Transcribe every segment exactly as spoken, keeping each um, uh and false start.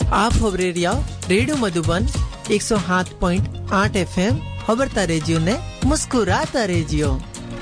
आप खबरेरिया रेडियो मधुबन एक सौ सात पॉइंट आठ एफएम खबरता रेजियो ने मुस्कुराता रेजियो।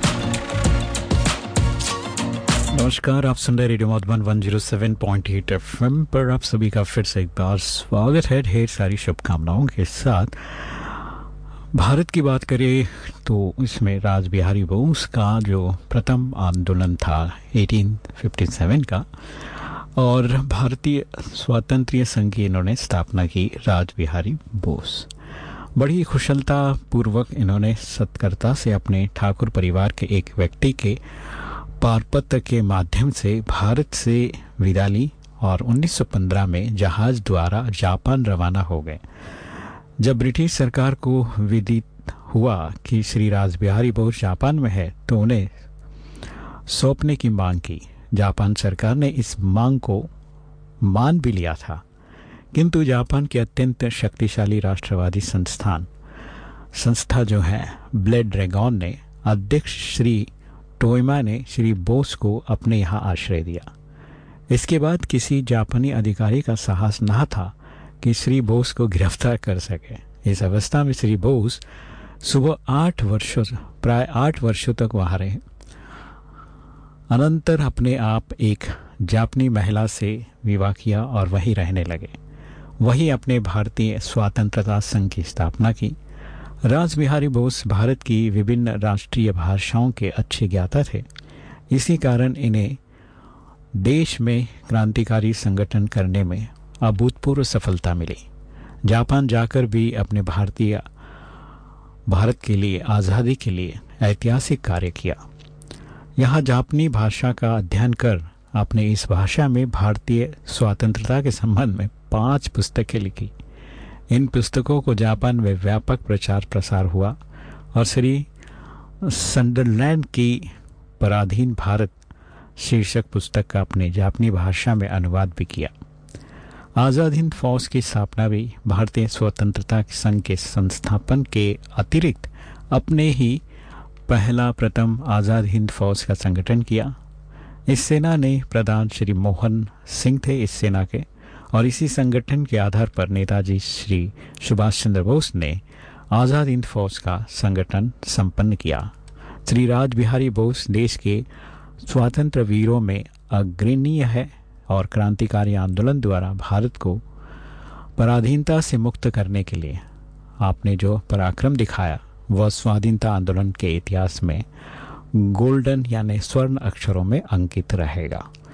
नमस्कार, आप सुन रहे रेडियो मधुबन एक सौ सात पॉइंट आठ एफएम पर। आप सभी का फिर से एक बार स्वागत है ढेर सारी शुभकामनाओं के साथ। भारत की बात करें तो इसमें राज बिहारी बोस का जो प्रथम आंदोलन था अठारह सौ सत्तावन का, और भारतीय स्वातंत्र्य संघ की इन्होंने स्थापना की राज बिहारी बोस। बड़ी कुशलता पूर्वक इन्होंने सत्कर्ता से अपने ठाकुर परिवार के एक व्यक्ति के पारपत्र के माध्यम से भारत से विदा ली और उन्नीस सौ पंद्रह में जहाज द्वारा जापान रवाना हो गए। जब ब्रिटिश सरकार को विदित हुआ कि श्री राज बिहारी बोस जापान में है तो उन्हें सौंपने की मांग की। जापान सरकार ने इस मांग को मान भी लिया था, किंतु जापान के अत्यंत शक्तिशाली राष्ट्रवादी संस्थान संस्था जो है ब्लड ड्रैगन ने अध्यक्ष श्री टोयमा ने श्री बोस को अपने यहाँ आश्रय दिया। इसके बाद किसी जापानी अधिकारी का साहस न था कि श्री बोस को गिरफ्तार कर सके। इस अवस्था में श्री बोस सुबह आठ वर्षों प्राय आठ वर्षों तक वहाँ रहे। अनंतर अपने आप एक जापानी महिला से विवाह किया और वहीं रहने लगे। वहीं अपने भारतीय स्वतंत्रता संघ की स्थापना की। राज बिहारी बोस भारत की विभिन्न राष्ट्रीय भाषाओं के अच्छे ज्ञाता थे। इसी कारण इन्हें देश में क्रांतिकारी संगठन करने में अभूतपूर्व सफलता मिली। जापान जाकर भी अपने भारतीय भारत के लिए आज़ादी के लिए ऐतिहासिक कार्य किया। यहाँ जापानी भाषा का अध्ययन कर आपने इस भाषा में भारतीय स्वतंत्रता के संबंध में पांच पुस्तकें लिखी। इन पुस्तकों को जापान में व्यापक प्रचार प्रसार हुआ और श्री संडरलैंड की पराधीन भारत शीर्षक पुस्तक का अपने जापानी भाषा में अनुवाद भी किया। आज़ाद हिंद फौज की स्थापना भी भारतीय स्वतंत्रता संघ के संस्थापन के अतिरिक्त अपने ही पहला प्रथम आज़ाद हिंद फौज का संगठन किया। इस सेना ने प्रधान श्री मोहन सिंह थे इस सेना के, और इसी संगठन के आधार पर नेताजी श्री सुभाष चंद्र बोस ने आज़ाद हिंद फौज का संगठन संपन्न किया। श्री राज बिहारी बोस देश के स्वतंत्र वीरों में अग्रणीय है और क्रांतिकारी आंदोलन द्वारा भारत को पराधीनता से मुक्त करने के लिए आपने जो पराक्रम दिखाया वह स्वाधीनता आंदोलन के इतिहास में गोल्डन यानी स्वर्ण अक्षरों में अंकित रहेगा।